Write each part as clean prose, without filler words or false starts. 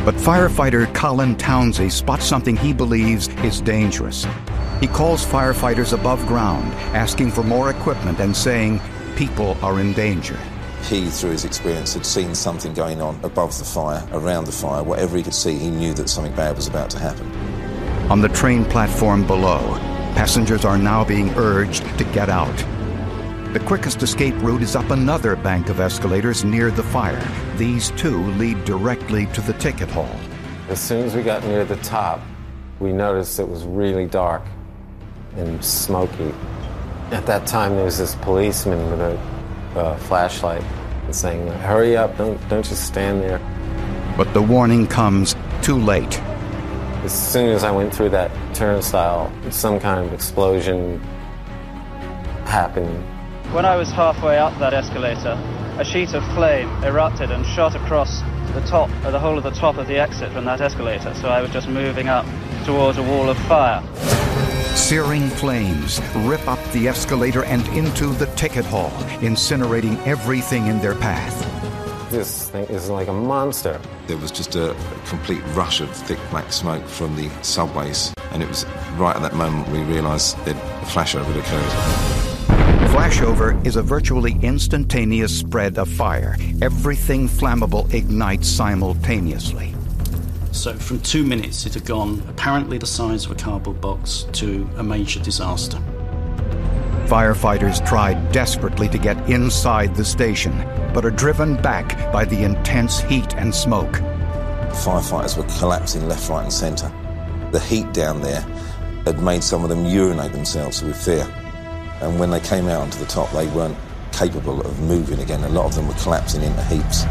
But firefighter Colin Townsley spots something he believes is dangerous. He calls firefighters above ground, asking for more equipment and saying people are in danger. He, through his experience, had seen something going on above the fire, around the fire. Whatever he could see, he knew that something bad was about to happen. On the train platform below, passengers are now being urged to get out. The quickest escape route is up another bank of escalators near the fire. These two lead directly to the ticket hall. As soon as we got near the top, we noticed it was really dark and smoky. At that time, there was this policeman with a flashlight saying, "Hurry up, don't just stand there." But the warning comes too late. As soon as I went through that turnstile, some kind of explosion happened. When I was halfway up that escalator, a sheet of flame erupted and shot across the whole of the top of the exit from that escalator, so I was just moving up towards a wall of fire. Searing flames rip up the escalator and into the ticket hall, incinerating everything in their path. This thing is like a monster. There was just a complete rush of thick black smoke from the subways, and it was right at that moment we realised that a flashover had occurred. Flashover is a virtually instantaneous spread of fire. Everything flammable ignites simultaneously. So from 2 minutes it had gone apparently the size of a cardboard box to a major disaster. Firefighters tried desperately to get inside the station, but are driven back by the intense heat and smoke. Firefighters were collapsing left, right and centre. The heat down there had made some of them urinate themselves with fear. And when they came out onto the top, they weren't capable of moving again. A lot of them were collapsing into heaps.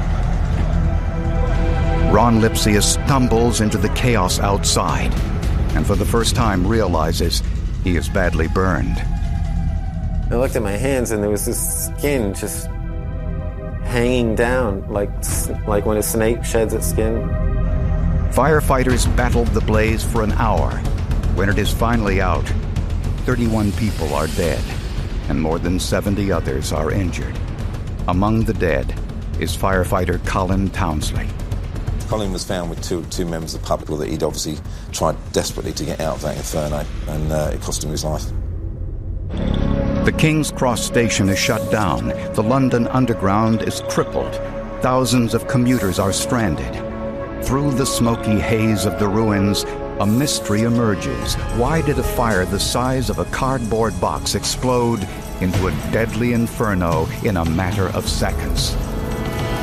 Ron Lipsius stumbles into the chaos outside, and for the first time realizes he is badly burned. I looked at my hands and there was this skin just hanging down, like when a snake sheds its skin. Firefighters battled the blaze for an hour. When it is finally out, 31 people are dead, and more than 70 others are injured. Among the dead is firefighter Colin Townsley. Colin was found with two members of the public that he'd obviously tried desperately to get out of that inferno, and it cost him his life. The King's Cross station is shut down. The London Underground is crippled. Thousands of commuters are stranded. Through the smoky haze of the ruins, a mystery emerges. Why did a fire the size of a cardboard box explode into a deadly inferno in a matter of seconds?